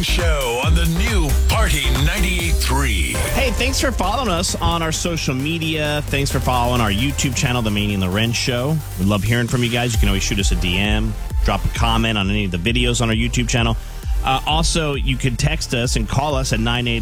Morning Show on the new Party 98.3. Hey, thanks for following us on our social media. Thanks for following our YouTube channel, The Manny and Loren Show. We love hearing from you guys. You can always shoot us a DM, drop a comment on any of the videos on our YouTube channel. Also, you can text us and call us at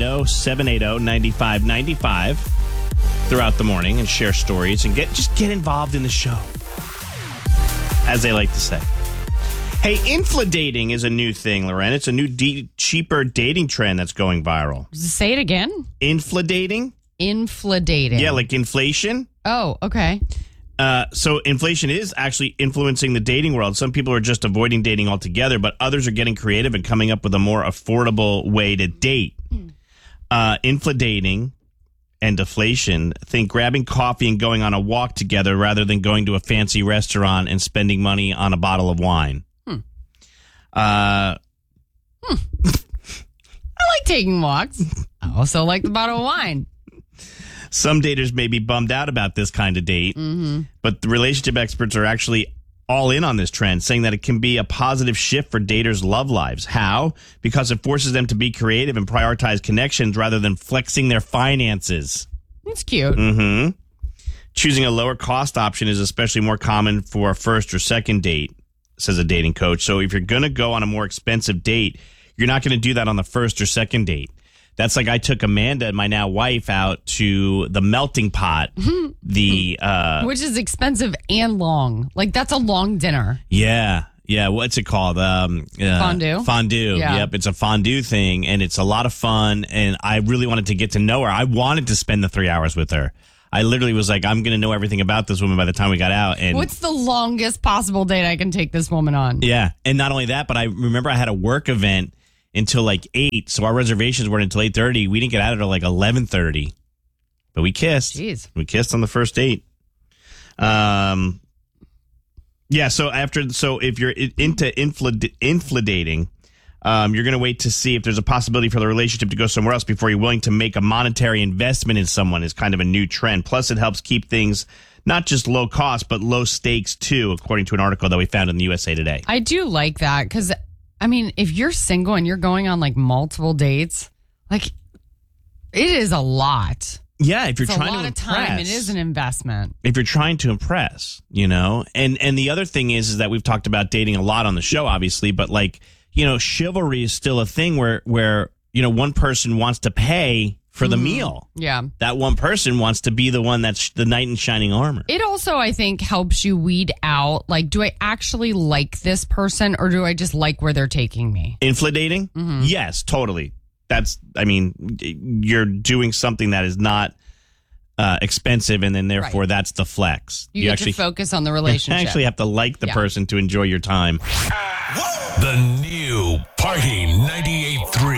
980-780-9595 throughout the morning and share stories and just get involved in the show, as they like to say. Hey, infladating is a new thing, Loren. It's a new cheaper dating trend that's going viral. Say it again. Infladating? Infladating. Yeah, like inflation. Oh, okay. So inflation is actually influencing the dating world. Some people are just avoiding dating altogether, but others are getting creative and coming up with a more affordable way to date. Infladating and deflation, think grabbing coffee and going on a walk together rather than going to a fancy restaurant and spending money on a bottle of wine. I like taking walks. I also like the bottle of wine. Some daters may be bummed out about this kind of date, but the relationship experts are actually all in on this trend, saying that it can be a positive shift for daters' love lives. How? Because it forces them to be creative and prioritize connections rather than flexing their finances. It's cute. Choosing a lower cost option is especially more common for a first or second date, says a dating coach. So if you're going to go on a more expensive date, you're not going to do that on the first or second date. That's like I took Amanda, my now wife, out to the Melting Pot. Which is expensive and long. Like, that's a long dinner. Yeah. What's it called? Fondue. Fondue. Yeah. Yep. It's a fondue thing, and it's a lot of fun. And I really wanted to get to know her. I wanted to spend the 3 hours with her. I literally was like, I'm going to know everything about this woman by the time we got out. And what's the longest possible date I can take this woman on? Yeah. And not only that, but I remember I had a work event until like 8. So our reservations weren't until 8:30. We didn't get out until like 11:30. But we kissed. Jeez. We kissed on the first date. Yeah. So if you're into infladating, you're going to wait to see if there's a possibility for the relationship to go somewhere else before you're willing to make a monetary investment in someone is kind of a new trend. Plus, it helps keep things not just low cost, but low stakes too, according to an article that we found in the USA Today. I do like that because, I mean, if you're single and you're going on like multiple dates, like it is a lot. Yeah, if you're It's trying a lot to of time. It impress. is an investment. If you're trying to impress, and the other thing is that we've talked about dating a lot on the show, obviously, but like, chivalry is still a thing where one person wants to pay for the meal. Yeah. That one person wants to be the one that's the knight in shining armor. It also, I think, helps you weed out, like, do I actually like this person or do I just like where they're taking me? Infladating? Yes, totally. You're doing something that is not expensive, and then therefore that's the flex. You actually focus on the relationship. You actually have to like the person to enjoy your time. The new Party 98.3.